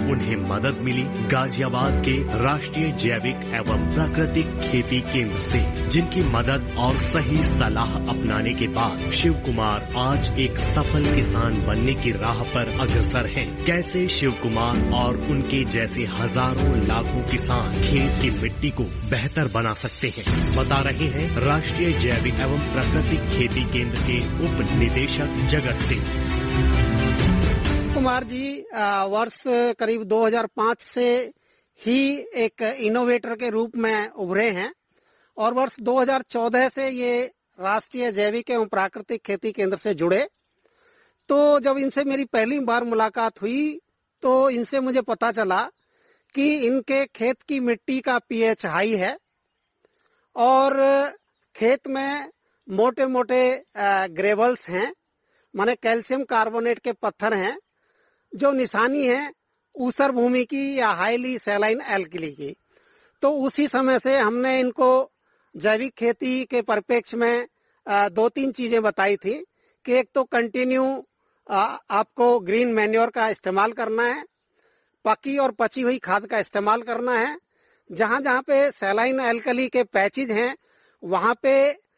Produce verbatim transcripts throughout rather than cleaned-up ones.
उन्हें मदद मिली गाजियाबाद के राष्ट्रीय जैविक एवं प्राकृतिक खेती केंद्र से, जिनकी मदद और सही सलाह अपनाने के बाद शिव कुमार आज एक सफल किसान बनने की राह पर अग्रसर हैं। कैसे शिव कुमार और उनके जैसे हजारों लाखों किसान खेत की मिट्टी को बेहतर बना सकते हैं, बता रहे हैं राष्ट्रीय जैविक एवं प्राकृतिक खेती केंद्र के उप निदेशक जगत सिंह। कुमार जी वर्ष करीब दो हज़ार पाँच से ही एक इनोवेटर के रूप में उभरे हैं और वर्ष दो हज़ार चौदह से ये राष्ट्रीय जैविक एवं प्राकृतिक खेती केंद्र से जुड़े। तो जब इनसे मेरी पहली बार मुलाकात हुई तो इनसे मुझे पता चला कि इनके खेत की मिट्टी का पीएच हाई है और खेत में मोटे मोटे ग्रेवल्स हैं, माने कैल्शियम कार्बोनेट के पत्थर हैं, जो निशानी है ऊसर भूमि की या हाईली सैलाइन एल्कली की। तो उसी समय से हमने इनको जैविक खेती के परिप्रेक्ष्य में दो तीन चीजें बताई थी कि एक तो कंटिन्यू आपको ग्रीन मैन्योर का इस्तेमाल करना है, पकी और पची हुई खाद का इस्तेमाल करना है, जहां जहां पे सैलाइन एल्कली के पैचेज हैं वहां पे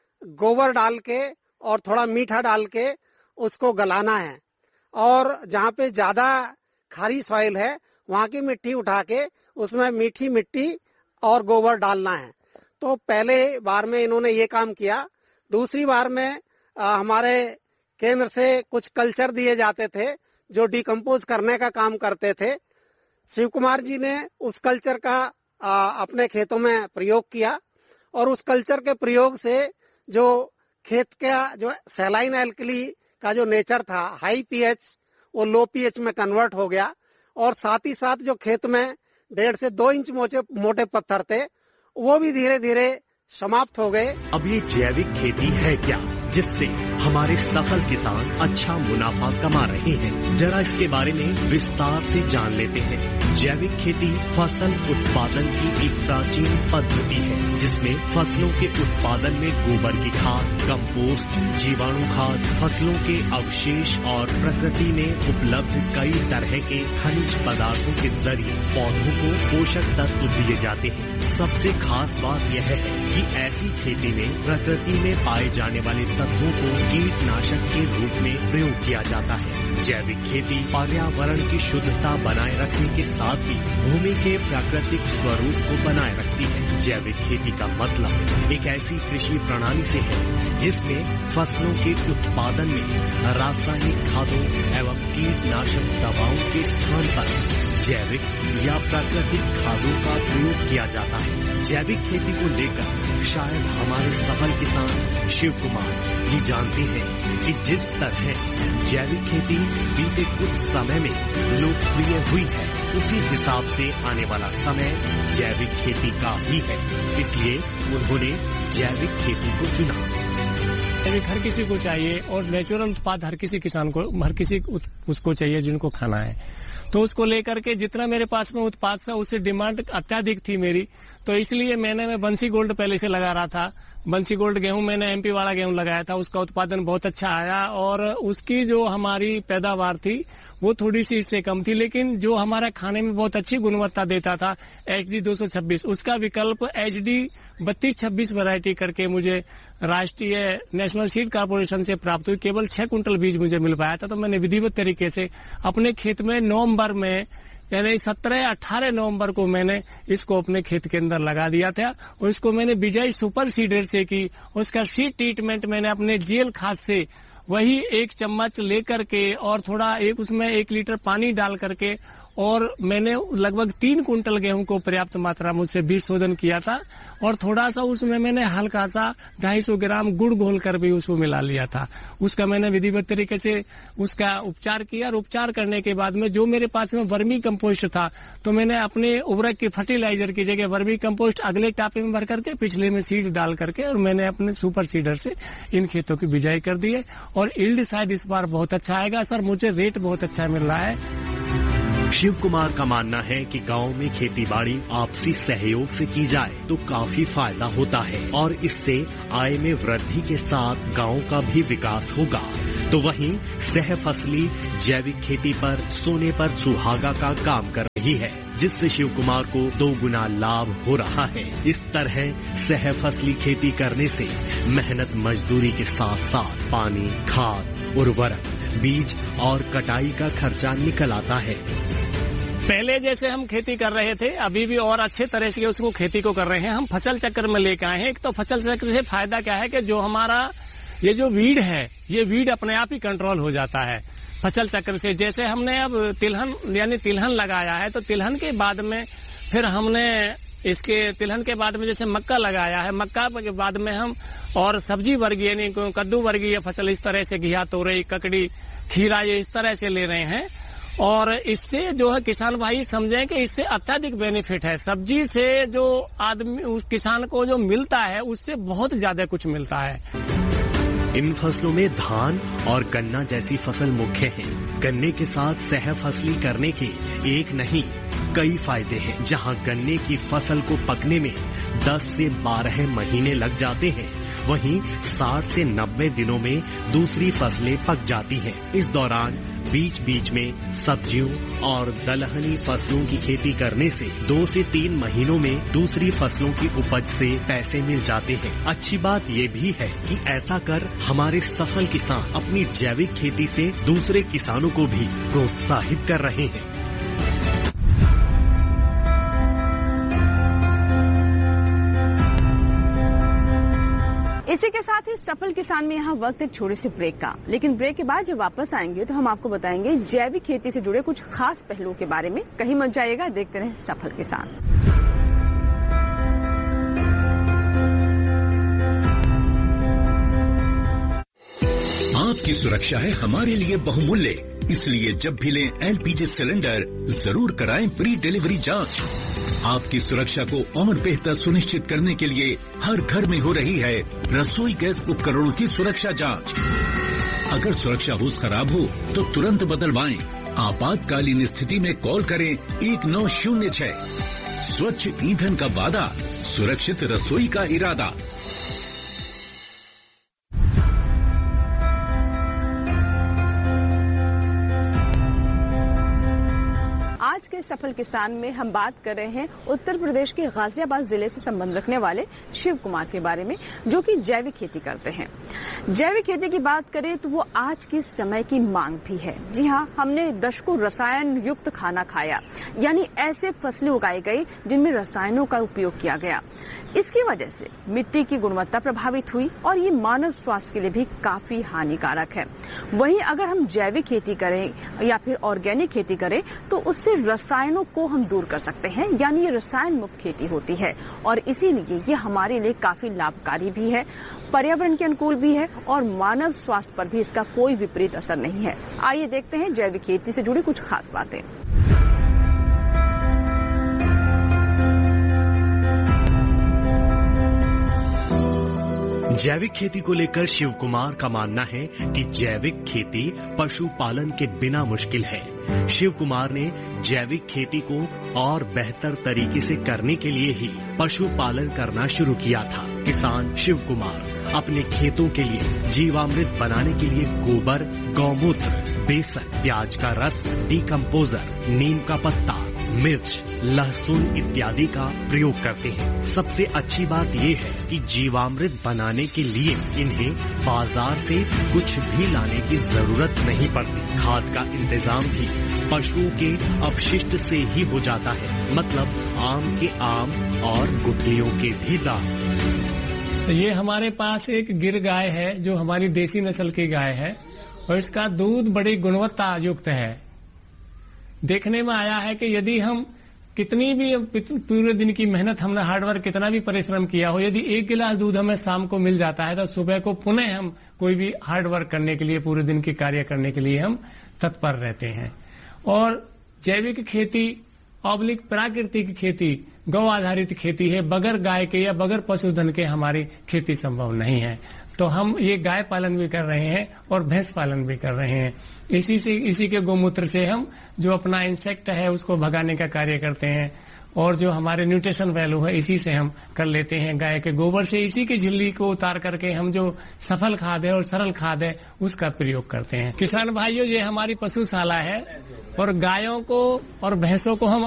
गोबर डाल के और थोड़ा मीठा डाल के उसको गलाना है, और जहाँ पे ज्यादा खारी सॉइल है वहाँ की मिट्टी उठा के उसमें मीठी मिट्टी और गोबर डालना है। तो पहले बार में इन्होंने ये काम किया। दूसरी बार में आ, हमारे केंद्र से कुछ कल्चर दिए जाते थे जो डिकम्पोज करने का काम करते थे। शिव कुमार जी ने उस कल्चर का आ, अपने खेतों में प्रयोग किया और उस कल्चर के प्रयोग से जो खेत का जो सैलाइन एल्कली का जो नेचर था हाई पीएच वो लो पीएच में कन्वर्ट हो गया, और साथ ही साथ जो खेत में डेढ़ से दो इंच मोटे मोटे पत्थर थे वो भी धीरे धीरे समाप्त हो गए। अब ये जैविक खेती है क्या जिससे हमारे सफल किसान अच्छा मुनाफा कमा रहे हैं? जरा इसके बारे में विस्तार से जान लेते हैं। जैविक खेती फसल उत्पादन की एक प्राचीन पद्धति है जिसमें फसलों के उत्पादन में गोबर की खाद, कंपोस्ट, जीवाणु खाद, फसलों के अवशेष और प्रकृति में उपलब्ध कई तरह के खनिज पदार्थों के जरिए पौधों को पोषक तत्व दिए जाते हैं। सबसे खास बात यह है कि ऐसी खेती में प्रकृति में पाए जाने वाले तत्वों को कीटनाशक के रूप में प्रयोग किया जाता है। जैविक खेती पर्यावरण की शुद्धता बनाए रखने के साथ ही भूमि के प्राकृतिक स्वरूप को बनाए रखती है। जैविक खेती का मतलब एक ऐसी कृषि प्रणाली से है जिसमें फसलों के उत्पादन में रासायनिक खादों एवं कीटनाशक दवाओं के स्थान पर जैविक या प्राकृतिक खादों का प्रयोग किया जाता है। जैविक खेती को लेकर शायद हमारे सफल किसान शिव कुमार ये जानते हैं कि जिस तरह जैविक खेती बीते कुछ समय में लोकप्रिय हुई है उसी हिसाब से आने वाला समय जैविक खेती का ही है, इसलिए उन्होंने जैविक खेती को चुना। जैविक हर किसी को चाहिए और नेचुरल उत्पाद हर किसी किसान को हर किसी उसको चाहिए जिनको खाना है। तो उसको लेकर के जितना मेरे पास में उत्पाद था उससे डिमांड अत्याधिक थी मेरी, तो इसलिए मैंने मैं बंसी गोल्ड पहले से लगा रहा था। बंसी गोल्ड गेहूं मैंने एमपी वाला गेहूं लगाया था, उसका उत्पादन बहुत अच्छा आया और उसकी जो हमारी पैदावार थी वो थोड़ी सी इससे कम थी, लेकिन जो हमारा खाने में बहुत अच्छी गुणवत्ता देता था एच डी दो सौ छब्बीस, उसका विकल्प एच डी बत्तीस छब्बीस वैरायटी करके मुझे राष्ट्रीय नेशनल सीड कॉर्पोरेशन से प्राप्त हुई। केवल छह कुंटल बीज मुझे मिल पाया था, तो मैंने विधिवत तरीके से अपने खेत में नवम्बर में यानी सत्रह अठारह नवंबर को मैंने इसको अपने खेत के अंदर लगा दिया था और इसको मैंने विजय सुपर सीडर से की। उसका सीड ट्रीटमेंट मैंने अपने जीएल खाद से वही एक चम्मच लेकर के और थोड़ा एक उसमें एक लीटर पानी डाल करके और मैंने लगभग तीन कुंटल गेहूं को पर्याप्त मात्रा में उससे बीज शोधन किया था और थोड़ा सा उसमें मैंने हल्का सा ढाई सौ ग्राम गुड़ घोल कर भी उसको मिला लिया था। उसका मैंने विधिवत तरीके से उसका उपचार किया और उपचार करने के बाद में जो मेरे पास में वर्मी कंपोस्ट था तो मैंने अपने उर्वरक की फर्टिलाइजर की जगह वर्मी कंपोस्ट अगले टापे में भर करके पिछले में सीड डाल करके और मैंने अपने सुपर सीडर से इन खेतों की बिजाई कर दी है और यील्ड शायद इस बार बहुत अच्छा आएगा सर। मुझे रेट बहुत अच्छा मिल रहा है। शिव कुमार का मानना है कि गांव में खेती बाड़ी आपसी सहयोग से की जाए तो काफी फायदा होता है और इससे आय में वृद्धि के साथ गांव का भी विकास होगा। तो वहीं सह फसली जैविक खेती पर सोने पर सुहागा का काम कर रही है, जिससे शिव कुमार को दो गुना लाभ हो रहा है। इस तरह सह फसली खेती करने से मेहनत मजदूरी के साथ साथ पानी, खाद, उर्वरक, बीज और कटाई का खर्चा निकल आता है। पहले जैसे हम खेती कर रहे थे, अभी भी और अच्छे तरह से उसको खेती को कर रहे हैं। हम फसल चक्र में लेकर आए हैं। एक तो फसल चक्र से फायदा क्या है कि जो हमारा ये जो वीड है, ये वीड अपने आप ही कंट्रोल हो जाता है फसल चक्र से। जैसे हमने अब तिलहन यानी तिलहन लगाया है, तो तिलहन के बाद में फिर हमने इसके तिलहन के बाद में जैसे मक्का लगाया है, मक्का के बाद में हम और सब्जी वर्गीय यानी कद्दू वर्गीय फसल इस तरह से घिया, तोरई, ककड़ी, खीरा ये इस तरह से ले रहे हैं। और इससे जो है किसान भाई समझें कि इससे अत्यधिक बेनिफिट है। सब्जी से जो आदमी उस किसान को जो मिलता है उससे बहुत ज्यादा कुछ मिलता है। इन फसलों में धान और गन्ना जैसी फसल मुख्य है। गन्ने के साथ सह फसली करने के एक नहीं कई फायदे हैं। जहां गन्ने की फसल को पकने में दस से बारह महीने लग जाते हैं, वहीं साठ से नब्बे दिनों में दूसरी फसलें पक जाती हैं। इस दौरान बीच बीच में सब्जियों और दलहनी फसलों की खेती करने से दो से तीन महीनों में दूसरी फसलों की उपज से पैसे मिल जाते हैं। अच्छी बात ये भी है कि ऐसा कर हमारे सफल किसान अपनी जैविक खेती से दूसरे किसानों को भी प्रोत्साहित कर रहे हैं। इसी के साथ ही सफल किसान में यहाँ वक्त एक छोटे से ब्रेक का, लेकिन ब्रेक के बाद जब वापस आएंगे तो हम आपको बताएंगे जैविक खेती से जुड़े कुछ खास पहलुओं के बारे में। कहीं मत जाइएगा, देखते रहें सफल किसान। आपकी सुरक्षा है हमारे लिए बहुमूल्य, इसलिए जब भी लें एलपीजी सिलेंडर जरूर कराएं प्री डिलीवरी जांच। आपकी सुरक्षा को और बेहतर सुनिश्चित करने के लिए हर घर में हो रही है रसोई गैस उपकरणों की सुरक्षा जांच। अगर सुरक्षा होस खराब हो तो तुरंत बदलवाएं। आपातकालीन स्थिति में कॉल करें एक नौ शून्य छह। स्वच्छ ईंधन का वादा, सुरक्षित रसोई का इरादा। आज के सफल किसान में हम बात कर रहे हैं उत्तर प्रदेश के गाजियाबाद जिले से संबंध रखने वाले शिव कुमार के बारे में, जो कि जैविक खेती करते हैं। जैविक खेती की बात करें तो वो आज के समय की मांग भी है। जी हाँ, हमने दशकों रसायन युक्त खाना खाया, यानी ऐसे फसलें उगाई गई जिनमें रसायनों का उपयोग किया गया। इसकी वजह से मिट्टी की गुणवत्ता प्रभावित हुई और ये मानव स्वास्थ्य के लिए भी काफी हानिकारक है। वहीं अगर हम जैविक खेती करें या फिर ऑर्गेनिक खेती करें तो उससे रसायनों को हम दूर कर सकते हैं, यानी ये रसायन मुक्त खेती होती है और इसीलिए ये हमारे लिए काफी लाभकारी भी है, पर्यावरण के अनुकूल भी है और मानव स्वास्थ्य पर भी इसका कोई विपरीत असर नहीं है। आइए देखते हैं जैविक खेती से जुड़ी कुछ खास बातें। जैविक खेती को लेकर शिव कुमार का मानना है कि जैविक खेती पशुपालन के बिना मुश्किल है। शिव कुमार ने जैविक खेती को और बेहतर तरीके से करने के लिए ही पशुपालन करना शुरू किया था। किसान शिव कुमार अपने खेतों के लिए जीवामृत बनाने के लिए गोबर, गौमूत्र, बेसन, प्याज का रस, डीकम्पोजर, नीम का पत्ता, मिर्च, लहसुन इत्यादि का प्रयोग करते हैं। सबसे अच्छी बात ये है कि जीवामृत बनाने के लिए इन्हें बाजार से कुछ भी लाने की जरूरत नहीं पड़ती। खाद का इंतजाम भी पशुओं के अपशिष्ट से ही हो जाता है, मतलब आम के आम और गुठलियों के भी दाम। तो ये हमारे पास एक गिर गाय है जो हमारी देसी नस्ल की गाय है और इसका दूध बड़ी गुणवत्ता युक्त है। देखने में आया है कि यदि हम कितनी भी पूरे दिन की मेहनत, हमने हार्डवर्क कितना भी परिश्रम किया हो, यदि एक गिलास दूध हमें शाम को मिल जाता है तो सुबह को पुनः हम कोई भी हार्डवर्क करने के लिए, पूरे दिन के कार्य करने के लिए हम तत्पर रहते हैं। और जैविक खेती ऑब्लिक प्राकृतिक खेती गौ आधारित खेती है। बगैर गाय के या बगैर पशुधन के हमारी खेती संभव नहीं है। तो हम ये गाय पालन भी कर रहे हैं और भैंस पालन भी कर रहे हैं। इसी से इसी के गोमूत्र से हम जो अपना इंसेक्ट है उसको भगाने का कार्य करते हैं और जो हमारे न्यूट्रिशन वैल्यू है इसी से हम कर लेते हैं। गाय के गोबर से इसी की झिल्ली को उतार करके हम जो सफल खाद है और सरल खाद है उसका प्रयोग करते हैं। किसान भाइयों, ये हमारी पशुशाला है और गायों को और भैंसों को हम